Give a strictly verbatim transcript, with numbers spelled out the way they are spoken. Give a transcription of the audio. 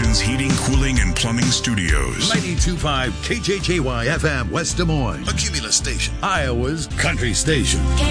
Clemens Heating, Cooling, and Plumbing Studios. ninety-two point five K J J Y F M, West Des Moines. A Cumulus station. Iowa's country station.